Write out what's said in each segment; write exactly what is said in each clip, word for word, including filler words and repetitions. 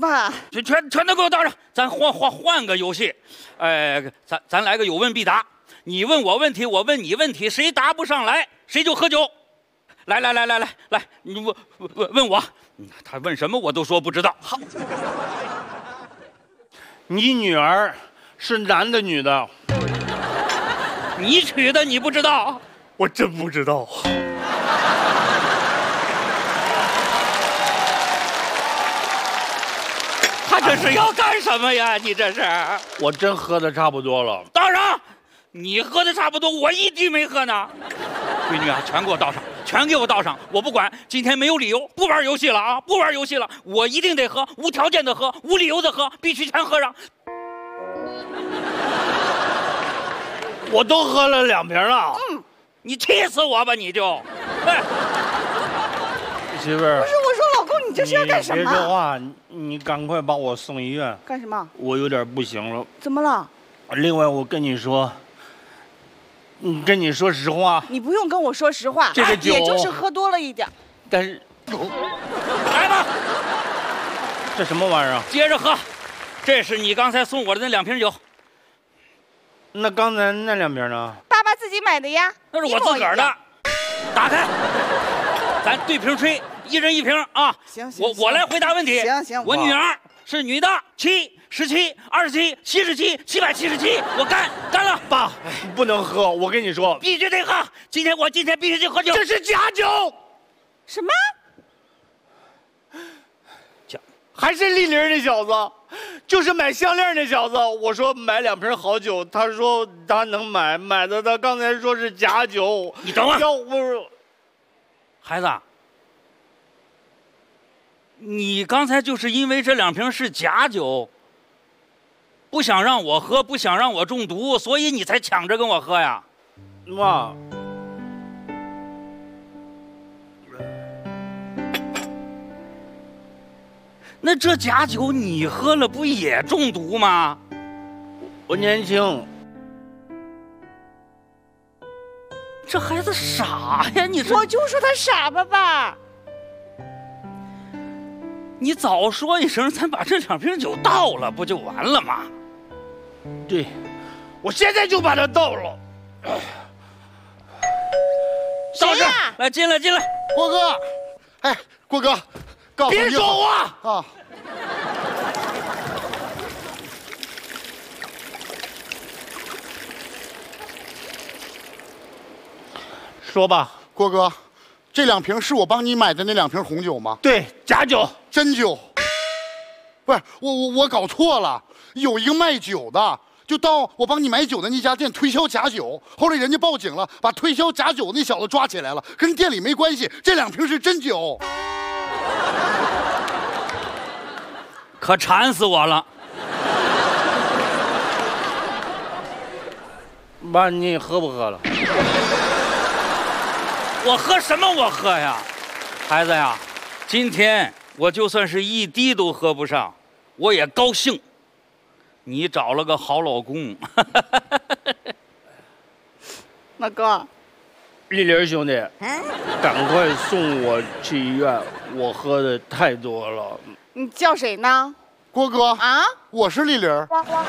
吧？ 全全全都给我倒上，咱换换换个游戏，呃，咱咱来个有问必答，你问我问题，我问你问题，谁答不上来谁就喝酒。来来来来来来，你问问问我，他问什么我都说不知道。好， 你女儿是男的女的？ 你娶的你不知道？ 我真不知道。 他这是要干什么呀？你这是？ 我真喝的差不多了。 倒上，你喝的差不多，我一滴没喝呢。闺女啊，全给我倒上，全给我倒上！我不管，今天没有理由，不玩游戏了啊！不玩游戏了，我一定得喝，无条件的喝，无理由的喝，必须全喝上。 我都喝了两瓶了。 嗯，你气死我吧你就！哎， 媳妇儿， 不是我说，老公，你这是要干什么？ 别说话，你赶快把我送医院。 干什么？ 我有点不行了。 怎么了？ 另外，我跟你说。嗯，跟你说实话， 你不用跟我说实话， 这个酒也就是喝多了一点。 但是， 来吧， 这什么玩意儿？ 接着喝，这是你刚才送我的那两瓶酒。 那刚才那两瓶呢？ 爸爸自己买的呀， 那是我自个儿的。打开，咱对瓶吹，一人一瓶啊。 行行， 我我来回答问题。 行行， 我女儿是女的，七。十七、二十七、七十七、七百七十七，我干干了！ 爸，不能喝，我跟你说， 必须得喝。今天我今天必须得喝酒， 这是假酒。 什么？ 假？ 还是丽玲那小子，就是买项链那小子。我说买两瓶好酒，他说他能买，买的他刚才说是假酒。 你等会儿， 要不是孩子。你刚才就是因为这两瓶是假酒。不想让我喝，不想让我中毒，所以你才抢着跟我喝呀， 妈。 那这假酒你喝了不也中毒吗？ 我年轻。 这孩子傻呀！你说， 我就说他傻吧爸。 你早说一声，咱把这两瓶酒倒了，不就完了吗？ 对，我现在就把它倒了。 倒上，来进来进来， 郭哥，哎，郭哥，告诉你别说话啊！ 说吧， 郭哥，这两瓶是我帮你买的那两瓶红酒吗？ 对，假酒， 真酒。不是我我我搞错了，有一个卖酒的，就到我帮你买酒的那家店推销假酒，后来人家报警了，把推销假酒那小子抓起来了，跟店里没关系，这两瓶是真酒。 可馋死我了！ 妈，你喝不喝了？ 我喝什么？我喝呀，孩子呀，今天我就算是一滴都喝不上，我也高兴。你找了个好老公。 老公， 丽玲兄弟，赶快送我去医院，我喝的太多了。 你叫谁呢？ 郭哥啊， 我是丽玲。啊，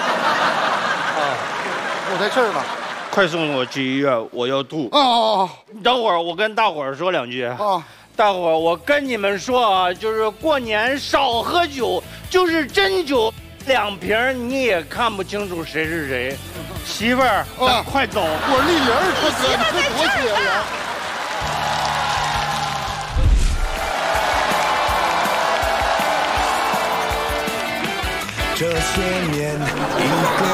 我在这儿呢。 快送我去医院，我要吐。 哦哦哦！等会儿我跟大伙儿说两句。 哦， 大伙儿，我跟你们说啊，就是过年少喝酒，就是真酒，两瓶你也看不清楚谁是谁。媳妇儿，咱快走！ 我是丽玲，大哥，你这多血呀！ 这些年，一个